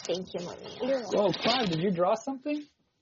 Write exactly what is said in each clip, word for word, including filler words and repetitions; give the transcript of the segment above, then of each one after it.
Thank you, Mommy. Whoa, Clive, did you draw something?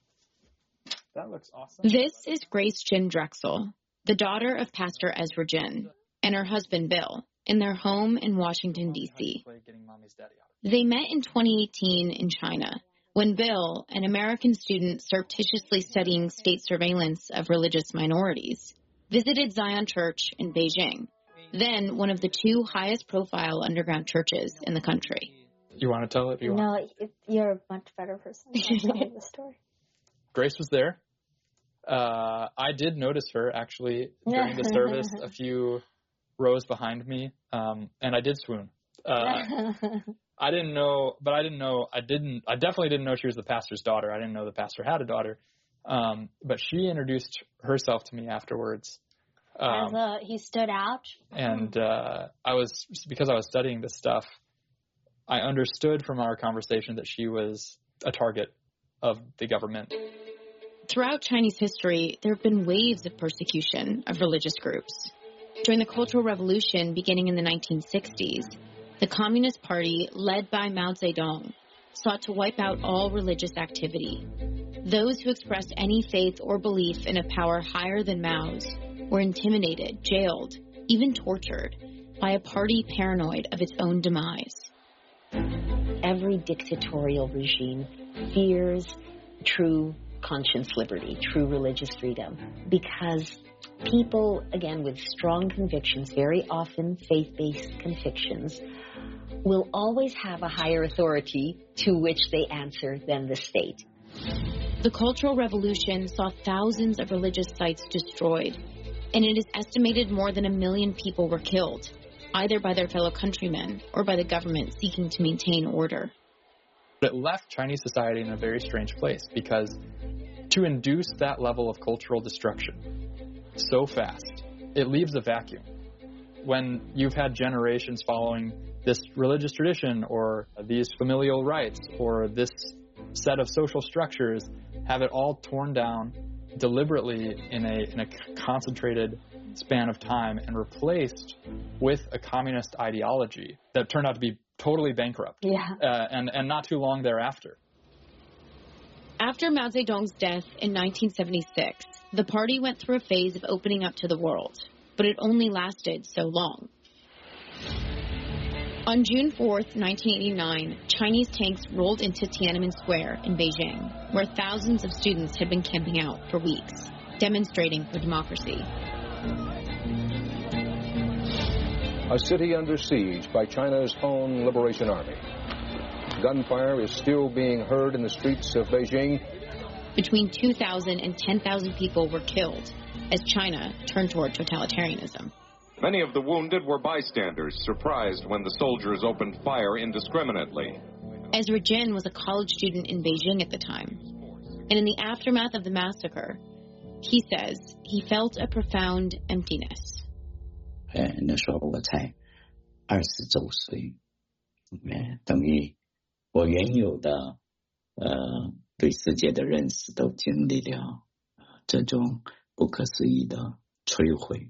That looks awesome. This is Grace Jin Drexel, the daughter of Pastor Ezra Jin, and her husband Bill, in their home in Washington, D C They met in twenty eighteen in China, when Bill, an American student surreptitiously studying state surveillance of religious minorities, visited Zion Church in Beijing, then one of the two highest-profile underground churches in the country. You want to tell it? You no, want? it, you're a much better person to tell the story. Grace was there. Uh, I did notice her, actually, during the service, a few rows behind me, um, and I did swoon. Uh, I didn't know, but I didn't know, I didn't, I definitely didn't know she was the pastor's daughter. I didn't know the pastor had a daughter. Um, but she introduced herself to me afterwards. Um, As a, he stood out. And uh, I was, because I was studying this stuff, I understood from our conversation that she was a target of the government. Throughout Chinese history, there have been waves of persecution of religious groups. During the Cultural Revolution beginning in the nineteen sixties, the Communist Party, led by Mao Zedong, sought to wipe out all religious activity. Those who expressed any faith or belief in a power higher than Mao's were intimidated, jailed, even tortured by a party paranoid of its own demise. Every dictatorial regime fears true conscience liberty, true religious freedom, because people, again, with strong convictions, very often faith-based convictions, will always have a higher authority to which they answer than the state. The Cultural Revolution saw thousands of religious sites destroyed, and it is estimated more than a million people were killed, either by their fellow countrymen or by the government seeking to maintain order. But it left Chinese society in a very strange place, because to induce that level of cultural destruction so fast, it leaves a vacuum. When you've had generations following this religious tradition or these familial rights or this set of social structures, have it all torn down deliberately in a, in a concentrated span of time and replaced with a communist ideology that turned out to be totally bankrupt. Yeah. Uh, and, and not too long thereafter. After Mao Zedong's death in nineteen seventy-six, the party went through a phase of opening up to the world, but it only lasted so long. On June fourth, nineteen eighty-nine, Chinese tanks rolled into Tiananmen Square in Beijing, where thousands of students had been camping out for weeks, demonstrating for democracy. A city under siege by China's own Liberation Army. Gunfire is still being heard in the streets of Beijing. Between two thousand and ten thousand people were killed as China turned toward totalitarianism. Many of the wounded were bystanders, surprised when the soldiers opened fire indiscriminately. Ezra Jin was a college student in Beijing at the time. And in the aftermath of the massacre, he says he felt a profound emptiness. 那时候我才二十周岁，等于我原有的呃对世界的认识都经历了这种不可思议的摧毁。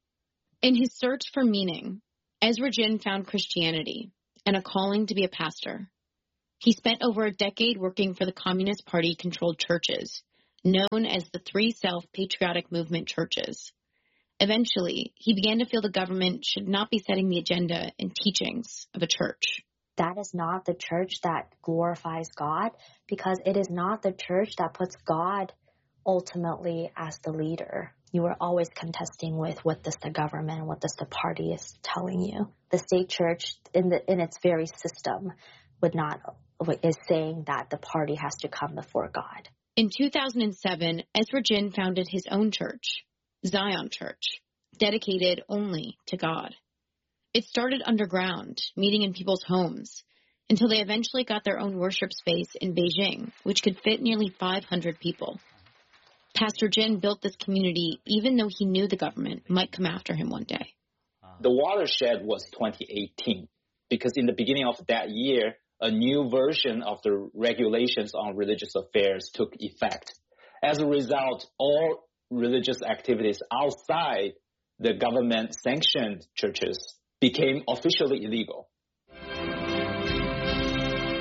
In his search for meaning, Ezra Jin found Christianity and a calling to be a pastor. He spent over a decade working for the Communist Party-controlled churches, known as the Three Self-Patriotic Movement churches. Eventually, he began to feel the government should not be setting the agenda and teachings of a church. That is not the church that glorifies God, because it is not the church that puts God ultimately as the leader. You are always contesting with what does the government, what does the party is telling you. The state church, in the in its very system, would not is saying that the party has to come before God. In two thousand seven, Ezra Jin founded his own church, Zion Church, dedicated only to God. It started underground, meeting in people's homes, until they eventually got their own worship space in Beijing, which could fit nearly five hundred people. Pastor Jin built this community even though he knew the government might come after him one day. The watershed was twenty eighteen, because in the beginning of that year, a new version of the regulations on religious affairs took effect. As a result, all religious activities outside the government-sanctioned churches became officially illegal.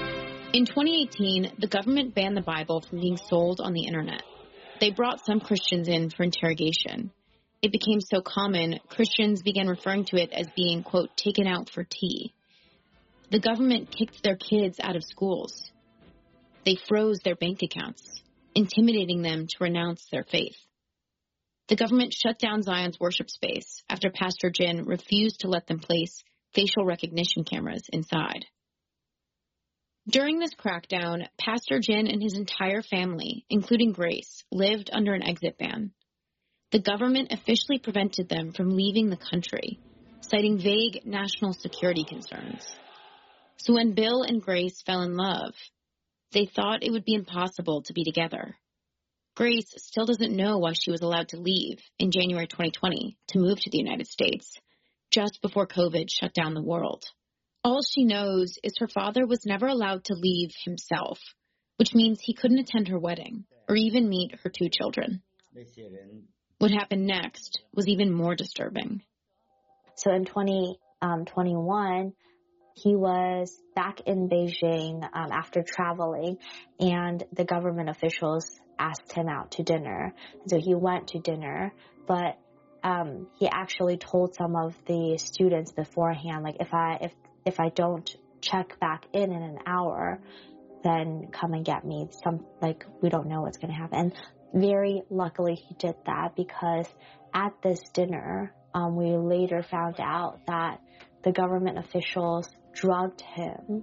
In twenty eighteen, the government banned the Bible from being sold on the internet. They brought some Christians in for interrogation. It became so common, Christians began referring to it as being, quote, taken out for tea. The government kicked their kids out of schools. They froze their bank accounts, intimidating them to renounce their faith. The government shut down Zion's worship space after Pastor Jin refused to let them place facial recognition cameras inside. During this crackdown, Pastor Jin and his entire family, including Grace, lived under an exit ban. The government officially prevented them from leaving the country, citing vague national security concerns. So when Bill and Grace fell in love, they thought it would be impossible to be together. Grace still doesn't know why she was allowed to leave in January twenty twenty to move to the United States, just before COVID shut down the world. All she knows is her father was never allowed to leave himself, which means he couldn't attend her wedding or even meet her two children. What happened next was even more disturbing. So in twenty twenty-one, he was back in Beijing um, after traveling, and the government officials asked him out to dinner. So he went to dinner, but um, he actually told some of the students beforehand, like, if I if if I don't check back in in an hour, then come and get me. Some like we don't know what's going to happen. And very luckily he did that, because at this dinner, um, we later found out that the government officials drugged him.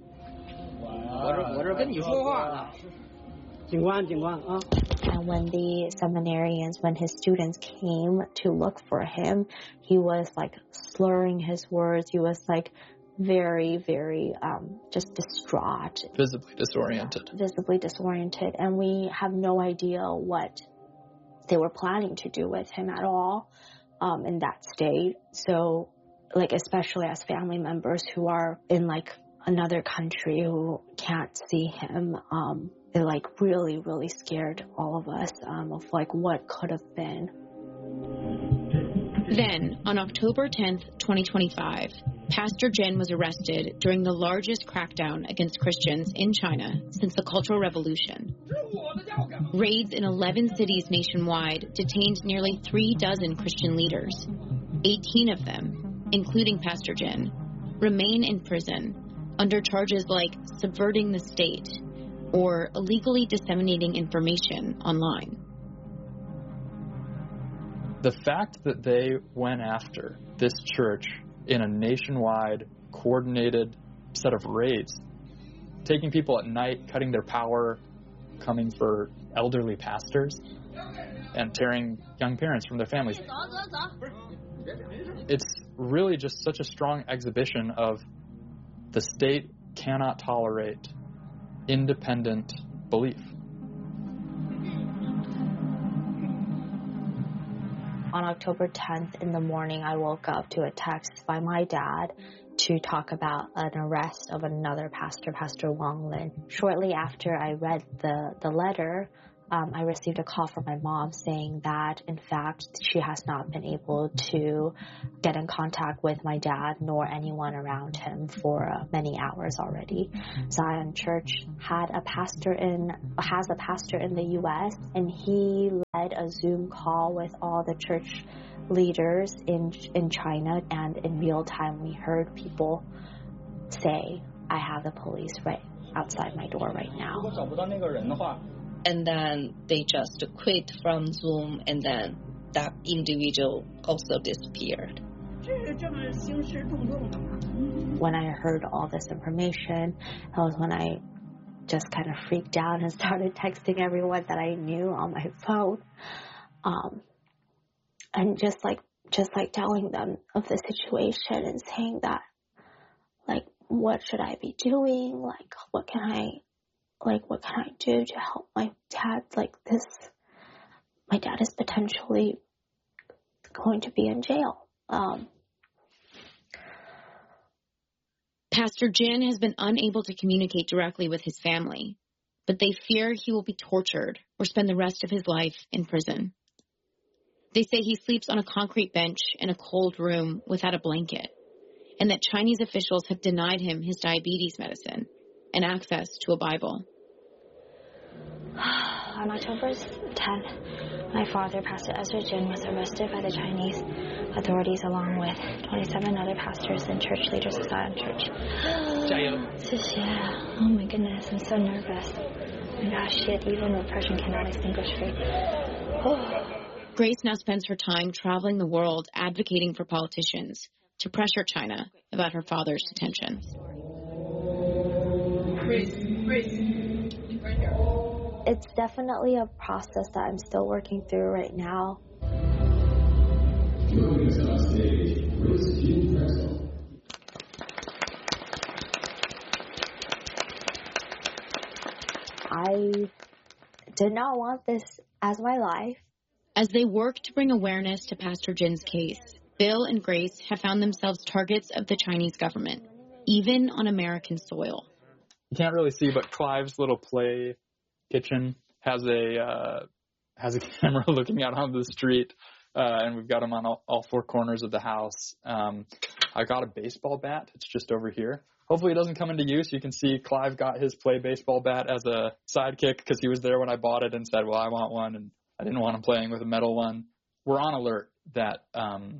And when the seminarians, when his students came to look for him, he was like slurring his words. He was like very, very um, just distraught. Visibly disoriented. Yeah, visibly disoriented. And we have no idea what they were planning to do with him at all um, in that state. So, like, especially as family members who are in, like, another country who can't see him, um, it, like, really, really scared all of us um, of, like, what could have been. Then, on October tenth, twenty twenty-five, Pastor Jin was arrested during the largest crackdown against Christians in China since the Cultural Revolution. Raids in eleven cities nationwide detained nearly three dozen Christian leaders. eighteen of them, including Pastor Jin, remain in prison under charges like subverting the state or illegally disseminating information online. The fact that they went after this church in a nationwide, coordinated set of raids, taking people at night, cutting their power, coming for elderly pastors, and tearing young parents from their families. It's really just such a strong exhibition of the state cannot tolerate independent belief. On October tenth in the morning, I woke up to a text by my dad to talk about an arrest of another pastor, Pastor Wang Lin. Shortly after I read the, the letter, um, I received a call from my mom saying that, in fact, she has not been able to get in contact with my dad nor anyone around him for uh, many hours already. Zion Church had a pastor in, has a pastor in the U S, and he led a Zoom call with all the church leaders in in China, and in real time we heard people say, I have the police right outside my door right now. And then they just quit from Zoom, and then that individual also disappeared. When I heard all this information, that was when I just kind of freaked out and started texting everyone that I knew on my phone. Um, and just like, just like telling them of the situation and saying that, like, what should I be doing? Like, what can I, like, what can I do to help my dad? Like, this, my dad is potentially going to be in jail. Um, Pastor Jin has been unable to communicate directly with his family, but they fear he will be tortured or spend the rest of his life in prison. They say he sleeps on a concrete bench in a cold room without a blanket, and that Chinese officials have denied him his diabetes medicine and access to a Bible. On October tenth, my father, Pastor Ezra Jin, was arrested by the Chinese authorities along with twenty-seven other pastors and church leaders of Zion Church. Oh my goodness, I'm so nervous. Oh my gosh, shit, even repression cannot extinguish faith. Oh. Grace now spends her time traveling the world advocating for politicians to pressure China about her father's detention. Grace, Grace. It's definitely a process that I'm still working through right now. I did not want this as my life. As they work to bring awareness to Pastor Jin's case, Bill and Grace have found themselves targets of the Chinese government, even on American soil. You can't really see, but Clive's little play kitchen has a uh, has a camera looking out onto the street, uh, and we've got them on all, all four corners of the house. Um, I got a baseball bat. It's just over here. Hopefully it doesn't come into use. You can see Clive got his play baseball bat as a sidekick because he was there when I bought it and said, well, I want one, and I didn't want him playing with a metal one. We're on alert that um,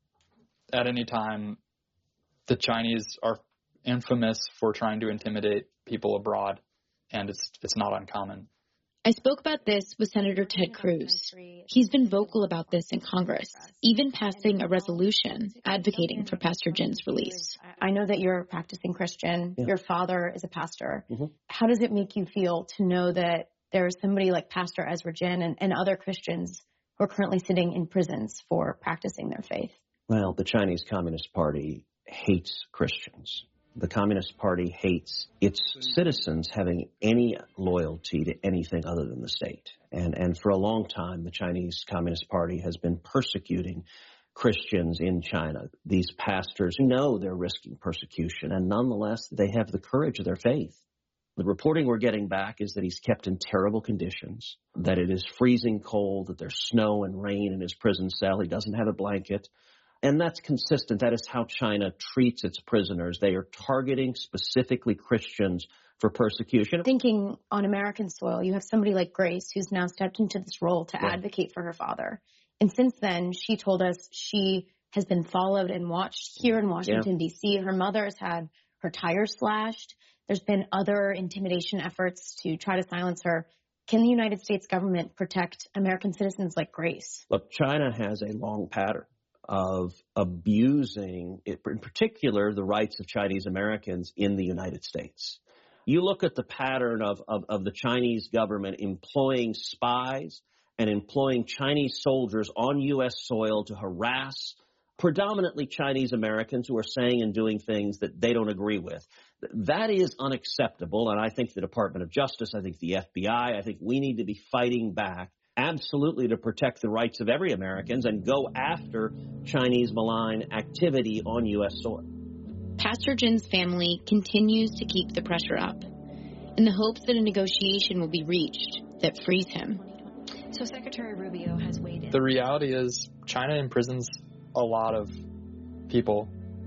at any time the Chinese are infamous for trying to intimidate people abroad, and it's it's not uncommon. I spoke about this with Senator Ted Cruz. He's been vocal about this in Congress, even passing a resolution advocating for Pastor Jin's release. I know that you're a practicing Christian. Yeah. Your father is a pastor. Mm-hmm. How does it make you feel to know that there is somebody like Pastor Ezra Jin and, and other Christians who are currently sitting in prisons for practicing their faith? Well, the Chinese Communist Party hates Christians. The Communist Party hates its citizens having any loyalty to anything other than the state. And, and for a long time, the Chinese Communist Party has been persecuting Christians in China. These pastors know they're risking persecution, and nonetheless, they have the courage of their faith. The reporting we're getting back is that he's kept in terrible conditions, that it is freezing cold, that there's snow and rain in his prison cell. He doesn't have a blanket. And that's consistent. That is how China treats its prisoners. They are targeting specifically Christians for persecution. Thinking on American soil, you have somebody like Grace who's now stepped into this role to Right. advocate for her father. And since then, she told us she has been followed and watched here in Washington, Yeah. D C. Her mother has had her tires slashed. There's been other intimidation efforts to try to silence her. Can the United States government protect American citizens like Grace? Look, China has a long pattern of abusing, in particular, the rights of Chinese Americans in the United States. You look at the pattern of, of, of the Chinese government employing spies and employing Chinese soldiers on U S soil to harass predominantly Chinese Americans who are saying and doing things that they don't agree with. That is unacceptable, and I think the Department of Justice, I think the F B I, I think we need to be fighting back absolutely to protect the rights of every Americans and go after Chinese malign activity on U S soil. Pastor Jin's family continues to keep the pressure up in the hopes that a negotiation will be reached that frees him. So Secretary Rubio has weighed in. The reality is China imprisons a lot of people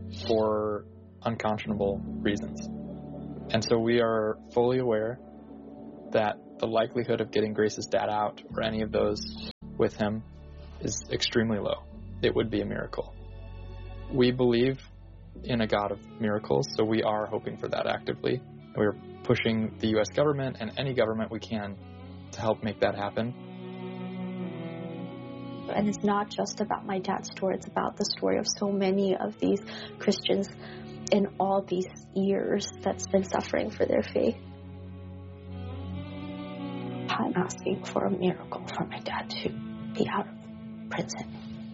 for unconscionable reasons. And so we are fully aware that the likelihood of getting Grace's dad out or any of those with him is extremely low. It would be a miracle. We believe in a God of miracles, so we are hoping for that actively. We're pushing the U S government and any government we can to help make that happen. And it's not just about my dad's story, it's about the story of so many of these Christians in all these years that's been suffering for their faith. I'm asking for a miracle for my dad to be out of prison.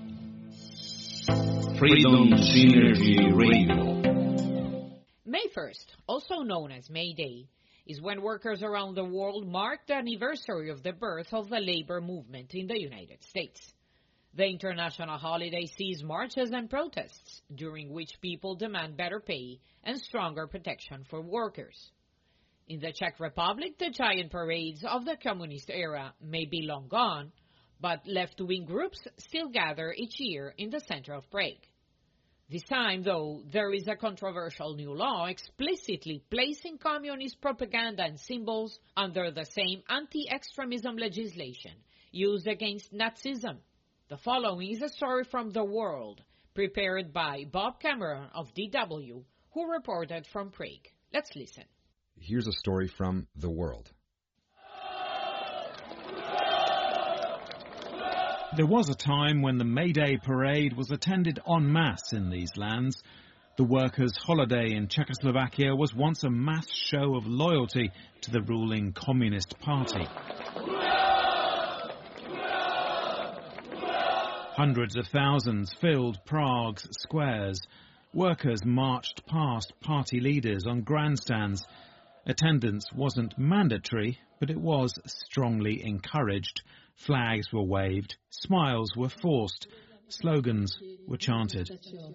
Freedom Synergy Radio. May first, also known as May Day, is when workers around the world mark the anniversary of the birth of the labor movement in the United States. The international holiday sees marches and protests, during which people demand better pay and stronger protection for workers. In the Czech Republic, the giant parades of the communist era may be long gone, but left-wing groups still gather each year in the center of Prague. This time, though, there is a controversial new law explicitly placing communist propaganda and symbols under the same anti-extremism legislation used against Nazism. The following is a story from The World, prepared by Bob Cameron of D W, who reported from Prague. Let's listen. Here's a story from The World. There was a time when the May Day parade was attended en masse in these lands. The workers' holiday in Czechoslovakia was once a mass show of loyalty to the ruling Communist Party. Hundreds of thousands filled Prague's squares. Workers marched past party leaders on grandstands. Attendance wasn't mandatory, but it was strongly encouraged. Flags were waved, smiles were forced, slogans were chanted.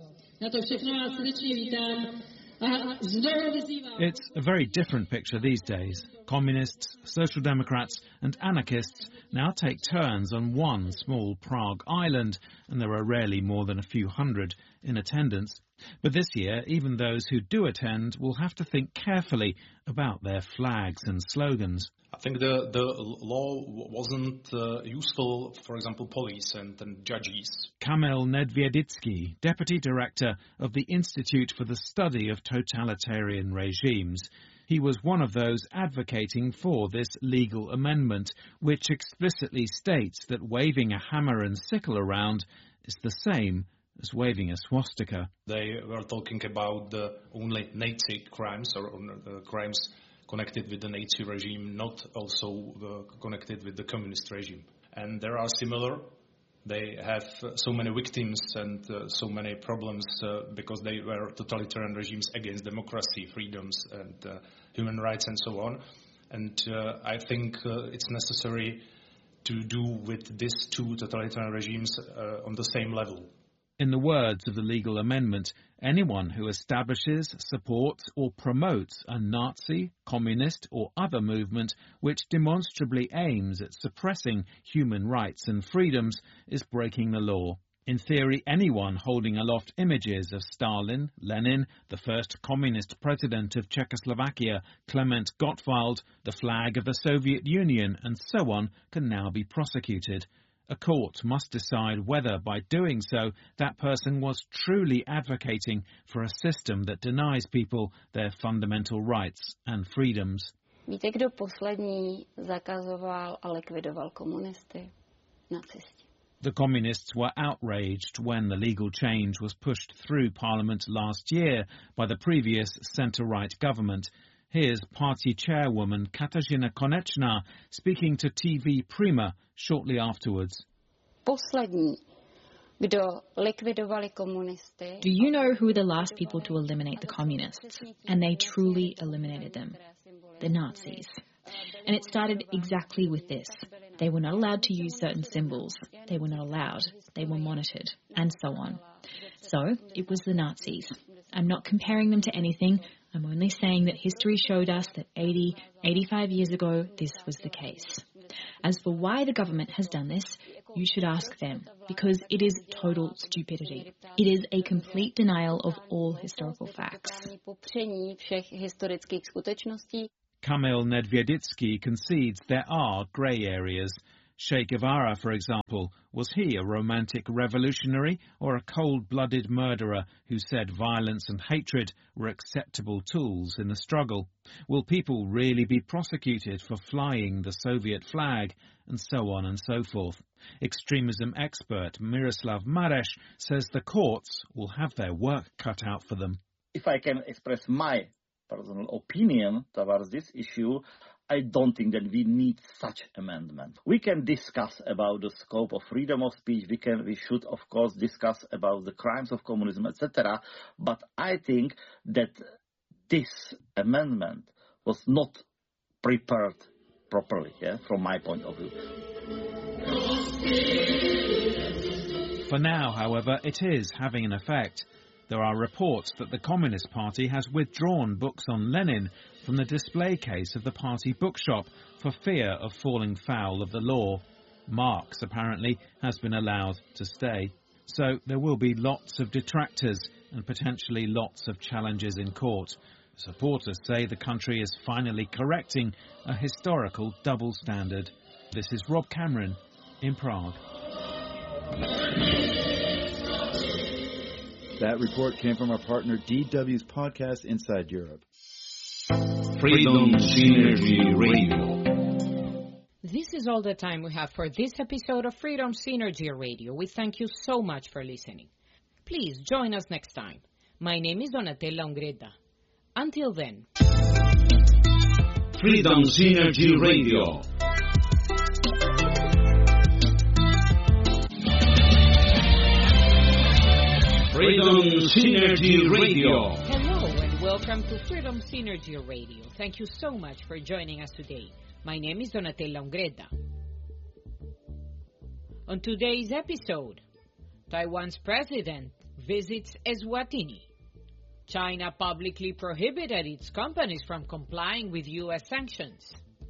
It's a very different picture these days. Communists, social democrats and anarchists now take turns on one small Prague island, and there are rarely more than a few hundred in attendance. But this year, even those who do attend will have to think carefully about their flags and slogans. I think the, the law wasn't uh, useful, for example, police and, and judges. Kamil Nedvědický, Deputy Director of the Institute for the Study of Totalitarian Regimes. He was one of those advocating for this legal amendment, which explicitly states that waving a hammer and sickle around is the same as waving a swastika. They were talking about the only Nazi crimes or uh, crimes connected with the Nazi regime, not also uh, connected with the communist regime. And there are similar. They have uh, so many victims and uh, so many problems uh, because they were totalitarian regimes against democracy, freedoms and uh, human rights and so on. And uh, I think uh, it's necessary to do with these two totalitarian regimes uh, on the same level. In the words of the legal amendment, anyone who establishes, supports or promotes a Nazi, communist or other movement which demonstrably aims at suppressing human rights and freedoms is breaking the law. In theory, anyone holding aloft images of Stalin, Lenin, the first communist president of Czechoslovakia, Klement Gottwald, the flag of the Soviet Union and so on can now be prosecuted. A court must decide whether, by doing so, that person was truly advocating for a system that denies people their fundamental rights and freedoms. Víte, kdo poslední zakazoval a likvidoval komunisty? Nacisti. The communists were outraged when the legal change was pushed through Parliament last year by the previous centre-right government. Here's party chairwoman Katarzyna Konečná speaking to T V Prima shortly afterwards. Poslední, kdo likvidovali komunisty. Do you know who were the last people to eliminate the communists? And they truly eliminated them. The Nazis. And it started exactly with this. They were not allowed to use certain symbols. They were not allowed. They were monitored. And so on. So, it was the Nazis. I'm not comparing them to anything. I'm only saying that history showed us that eighty, eighty-five years ago, this was the case. As for why the government has done this, you should ask them, because it is total stupidity. It is a complete denial of all historical facts. Kamil Nedvědický concedes there are grey areas. Che Guevara, for example, was he a romantic revolutionary or a cold-blooded murderer who said violence and hatred were acceptable tools in the struggle? Will people really be prosecuted for flying the Soviet flag? And so on and so forth. Extremism expert Miroslav Mareš says the courts will have their work cut out for them. If I can express my personal opinion towards this issue, I don't think that we need such amendment. We can discuss about the scope of freedom of speech. We can, we should, of course, discuss about the crimes of communism, et cetera. But I think that this amendment was not prepared properly, yeah, from my point of view. For now, however, it is having an effect. There are reports that the Communist Party has withdrawn books on Lenin from the display case of the party bookshop for fear of falling foul of the law. Marx, apparently, has been allowed to stay. So there will be lots of detractors and potentially lots of challenges in court. Supporters say the country is finally correcting a historical double standard. This is Rob Cameron in Prague. That report came from our partner D W's podcast Inside Europe. Freedom Synergy Radio. This is all the time we have for this episode of Freedom Synergy Radio. We thank you so much for listening. Please join us next time. My name is Donatella Ungreda. Until then. Freedom Synergy Radio. Freedom Synergy Radio. Hello and welcome to Freedom Synergy Radio. Thank you so much for joining us today. My name is Donatella Ungreda. On today's episode, Taiwan's president visits Eswatini. China publicly prohibited its companies from complying with U S sanctions.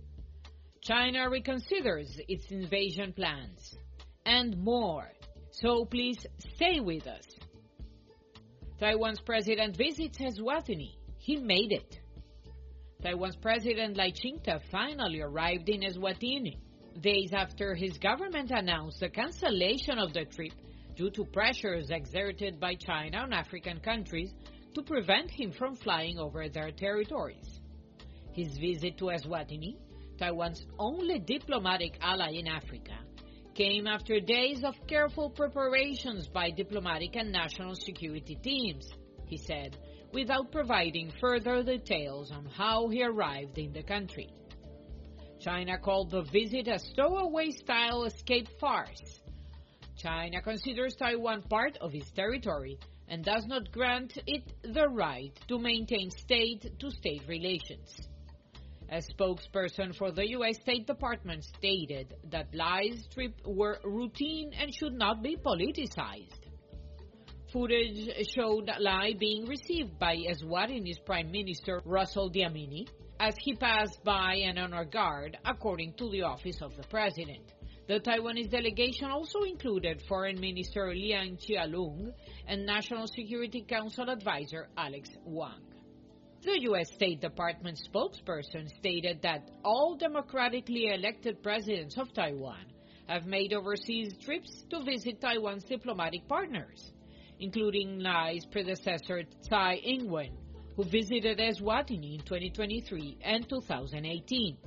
China reconsiders its invasion plans. And more. So please stay with us. Taiwan's president visits Eswatini. He made it. Taiwan's president Lai Ching-te finally arrived in Eswatini, days after his government announced the cancellation of the trip due to pressures exerted by China on African countries to prevent him from flying over their territories. His visit to Eswatini, Taiwan's only diplomatic ally in Africa, came after days of careful preparations by diplomatic and national security teams, he said, without providing further details on how he arrived in the country. China called the visit a stowaway-style escape farce. China considers Taiwan part of its territory and does not grant it the right to maintain state-to-state relations. A spokesperson for the U S State Department stated that Lai's trip were routine and should not be politicized. Footage showed Lai being received by Eswatini's Prime Minister Russell Dlamini as he passed by an honor guard, according to the Office of the President. The Taiwanese delegation also included Foreign Minister Liang Chia-lung and National Security Council Advisor Alex Wang. The U S State Department spokesperson stated that all democratically elected presidents of Taiwan have made overseas trips to visit Taiwan's diplomatic partners, including Lai's predecessor Tsai Ing-wen, who visited Eswatini in twenty twenty-three and two thousand eighteen.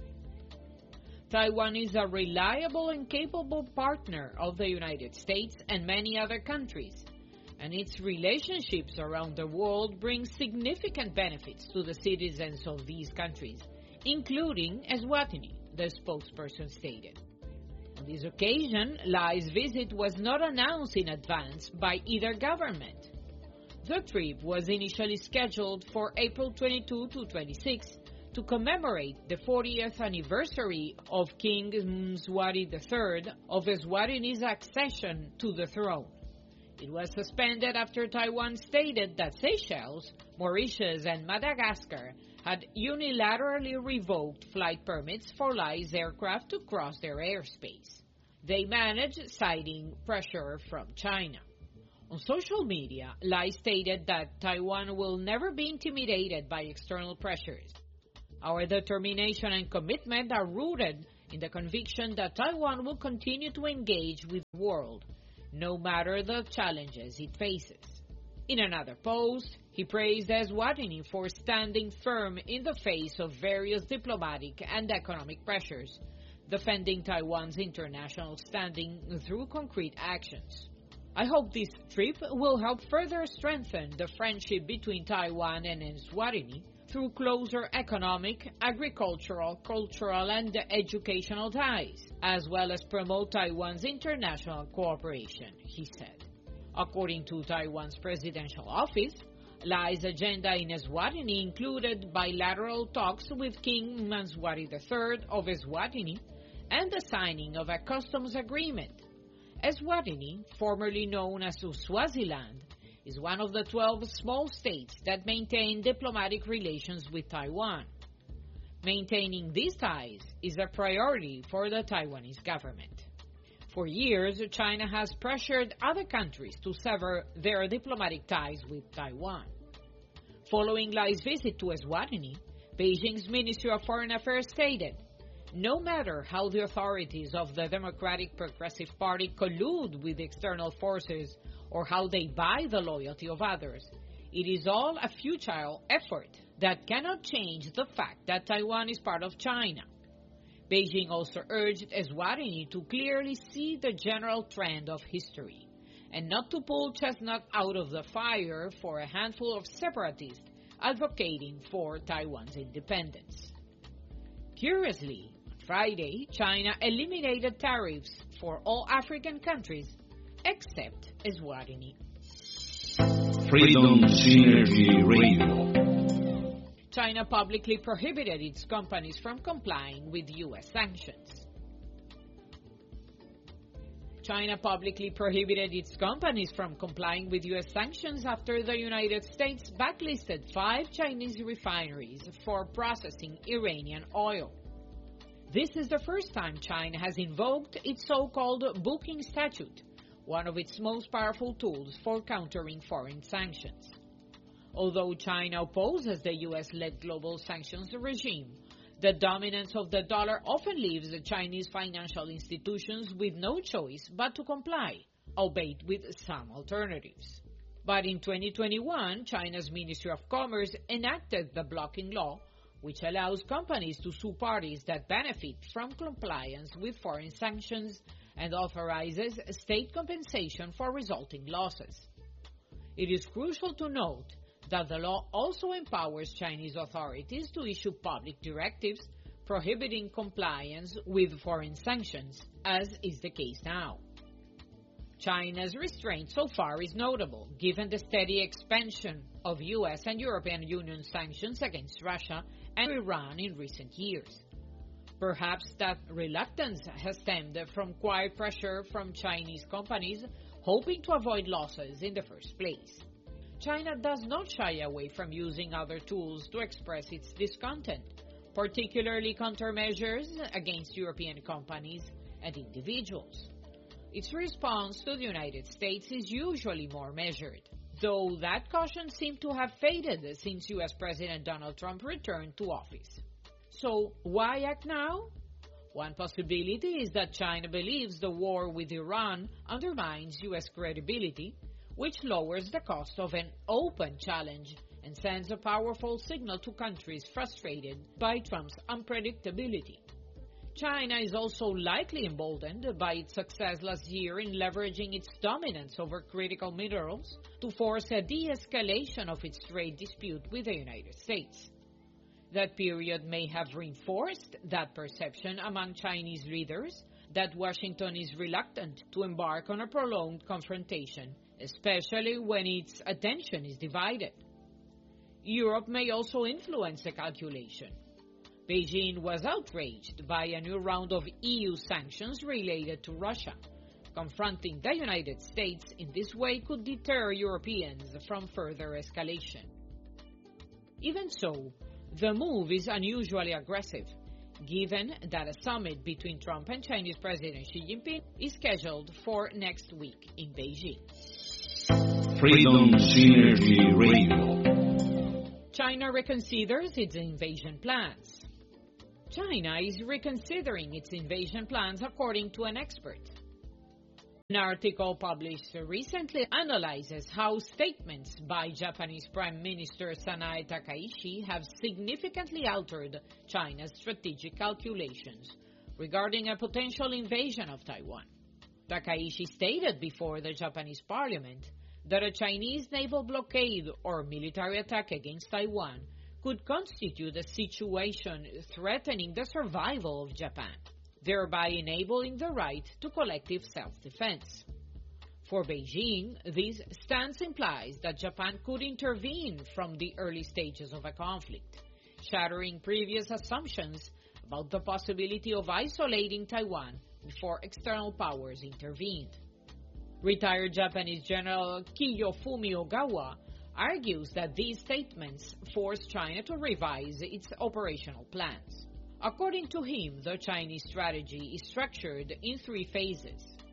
Taiwan is a reliable and capable partner of the United States and many other countries, and its relationships around the world bring significant benefits to the citizens of these countries, including Eswatini, the spokesperson stated. On this occasion, Lai's visit was not announced in advance by either government. The trip was initially scheduled for April twenty-second to twenty-sixth to commemorate the fortieth anniversary of King Mswati the third of Eswatini's accession to the throne. It was suspended after Taiwan stated that Seychelles, Mauritius, and Madagascar had unilaterally revoked flight permits for Lai's aircraft to cross their airspace. They managed, citing pressure from China. On social media, Lai stated that Taiwan will never be intimidated by external pressures. Our determination and commitment are rooted in the conviction that Taiwan will continue to engage with the world, no matter the challenges it faces. In another post, he praised Eswatini for standing firm in the face of various diplomatic and economic pressures, defending Taiwan's international standing through concrete actions. I hope this trip will help further strengthen the friendship between Taiwan and Eswatini through closer economic, agricultural, cultural, and educational ties, as well as promote Taiwan's international cooperation, he said. According to Taiwan's presidential office, Lai's agenda in Eswatini included bilateral talks with King Mswati the third of Eswatini and the signing of a customs agreement. Eswatini, formerly known as Swaziland, is one of the twelve small states that maintain diplomatic relations with Taiwan. Maintaining these ties is a priority for the Taiwanese government. For years, China has pressured other countries to sever their diplomatic ties with Taiwan. Following Lai's visit to Eswatini, Beijing's Ministry of Foreign Affairs stated, "No matter how the authorities of the Democratic Progressive Party collude with external forces or how they buy the loyalty of others, it is all a futile effort that cannot change the fact that Taiwan is part of China." Beijing also urged Eswatini to clearly see the general trend of history and not to pull chestnut out of the fire for a handful of separatists advocating for Taiwan's independence. Curiously, on Friday, China eliminated tariffs for all African countries except Eswatini. Freedom Synergy Radio. China publicly prohibited its companies from complying with U S sanctions. China publicly prohibited its companies from complying with U S sanctions after the United States blacklisted five Chinese refineries for processing Iranian oil. This is the first time China has invoked its so-called booking statute, one of its most powerful tools for countering foreign sanctions. Although China opposes the U S-led global sanctions regime, the dominance of the dollar often leaves the Chinese financial institutions with no choice but to comply, albeit with some alternatives. But in twenty twenty-one, China's Ministry of Commerce enacted the blocking law, which allows companies to sue parties that benefit from compliance with foreign sanctions and authorizes state compensation for resulting losses. It is crucial to note that the law also empowers Chinese authorities to issue public directives prohibiting compliance with foreign sanctions, as is the case now. China's restraint so far is notable, given the steady expansion of U S and European Union sanctions against Russia and Iran in recent years. Perhaps that reluctance has stemmed from quiet pressure from Chinese companies hoping to avoid losses in the first place. China does not shy away from using other tools to express its discontent, particularly countermeasures against European companies and individuals. Its response to the United States is usually more measured, though that caution seemed to have faded since U S President Donald Trump returned to office. So, why act now? One possibility is that China believes the war with Iran undermines U S credibility, which lowers the cost of an open challenge and sends a powerful signal to countries frustrated by Trump's unpredictability. China is also likely emboldened by its success last year in leveraging its dominance over critical minerals to force a de-escalation of its trade dispute with the United States. That period may have reinforced that perception among Chinese leaders that Washington is reluctant to embark on a prolonged confrontation, especially when its attention is divided. Europe may also influence the calculation. Beijing was outraged by a new round of E U sanctions related to Russia. Confronting the United States in this way could deter Europeans from further escalation. Even so, the move is unusually aggressive, given that a summit between Trump and Chinese President Xi Jinping is scheduled for next week in Beijing. Freedom Synergy Radio. China reconsiders its invasion plans. China is reconsidering its invasion plans, according to an expert. An article published recently analyzes how statements by Japanese Prime Minister Sanae Takaishi have significantly altered China's strategic calculations regarding a potential invasion of Taiwan. Takaishi stated before the Japanese parliament that a Chinese naval blockade or military attack against Taiwan could constitute a situation threatening the survival of Japan, thereby enabling the right to collective self-defense. For Beijing, this stance implies that Japan could intervene from the early stages of a conflict, shattering previous assumptions about the possibility of isolating Taiwan before external powers intervened. Retired Japanese General Kiyofumi Ogawa argues that these statements force China to revise its operational plans. According to him, the Chinese strategy is structured in three phases.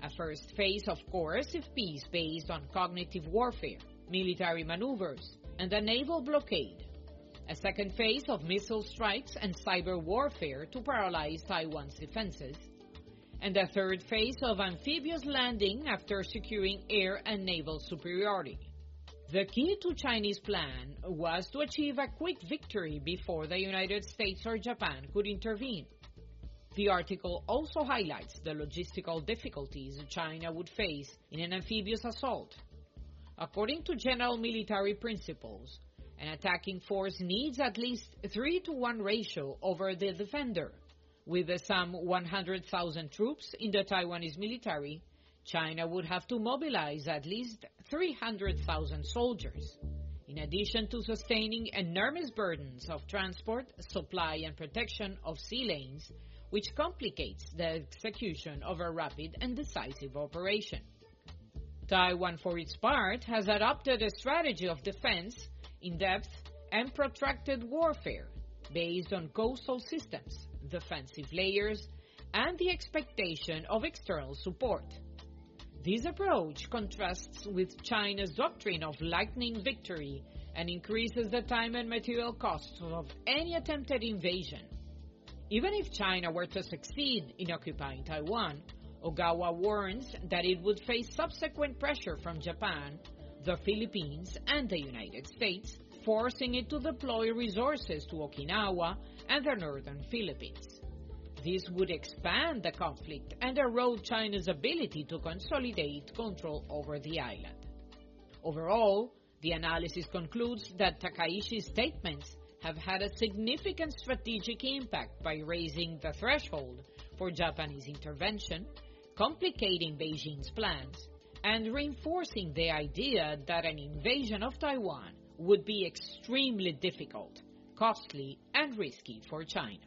A first phase of coercive peace based on cognitive warfare, military maneuvers, and a naval blockade. A second phase of missile strikes and cyber warfare to paralyze Taiwan's defenses. And a third phase of amphibious landing after securing air and naval superiority. The key to Chinese plan was to achieve a quick victory before the United States or Japan could intervene. The article also highlights the logistical difficulties China would face in an amphibious assault. According to general military principles, an attacking force needs at least three to one ratio over the defender. With some one hundred thousand troops in the Taiwanese military, China would have to mobilize at least three hundred thousand soldiers, in addition to sustaining enormous burdens of transport, supply, and protection of sea lanes, which complicates the execution of a rapid and decisive operation. Taiwan, for its part, has adopted a strategy of defense, in-depth, and protracted warfare based on coastal systems, defensive layers, and the expectation of external support. This approach contrasts with China's doctrine of lightning victory and increases the time and material costs of any attempted invasion. Even if China were to succeed in occupying Taiwan, Ogawa warns that it would face subsequent pressure from Japan, the Philippines, and the United States, forcing it to deploy resources to Okinawa and the northern Philippines. This would expand the conflict and erode China's ability to consolidate control over the island. Overall, the analysis concludes that Takaishi's statements have had a significant strategic impact by raising the threshold for Japanese intervention, complicating Beijing's plans, and reinforcing the idea that an invasion of Taiwan would be extremely difficult, costly, and risky for China.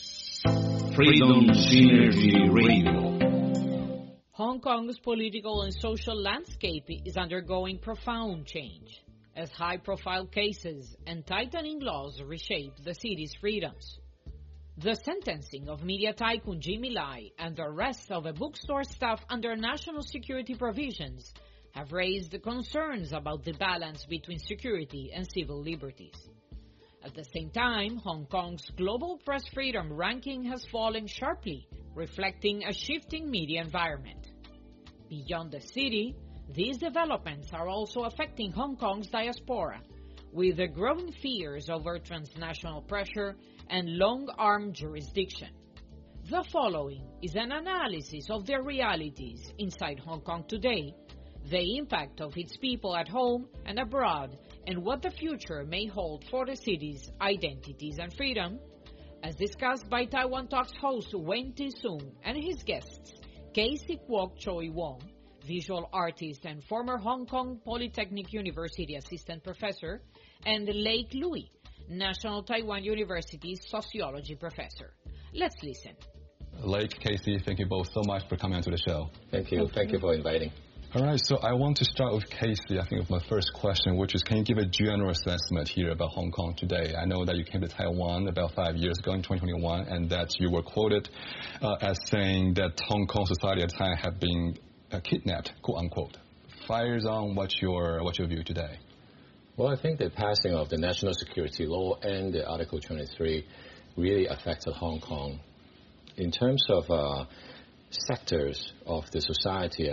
Freedom Synergy Radio. Hong Kong's political and social landscape is undergoing profound change, as high-profile cases and tightening laws reshape the city's freedoms. The sentencing of media tycoon Jimmy Lai and the arrest of a bookstore staff under national security provisions have raised concerns about the balance between security and civil liberties. At the same time, Hong Kong's global press freedom ranking has fallen sharply, reflecting a shifting media environment. Beyond the city, these developments are also affecting Hong Kong's diaspora, with the growing fears over transnational pressure and long-arm jurisdiction. The following is an analysis of the realities inside Hong Kong today, the impact of its people at home and abroad, and what the future may hold for the city's identities and freedom, as discussed by Taiwan Talks host Wen Ti-sung and his guests, Casey Kwok Choi Wong, visual artist and former Hong Kong Polytechnic University assistant professor, and Lake Louis, National Taiwan University sociology professor. Let's listen. Lake, Casey, thank you both so much for coming onto the show. Thank you. Thank you for inviting. All right, so I want to start with Casey, I think, with my first question, which is, can you give a general assessment here about Hong Kong today? I know that you came to Taiwan about five years ago in twenty twenty-one, and that you were quoted uh, as saying that Hong Kong society at the time had been uh, kidnapped, quote unquote. Fires on, what's your, what's your view today? Well, I think the passing of the national security law and the Article twenty-three really affected Hong Kong. In terms of uh, sectors of the society,